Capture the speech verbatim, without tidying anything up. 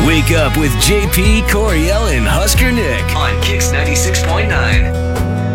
Wake up with J P, Coriel, and Husker Nick on Kicks ninety-six point nine.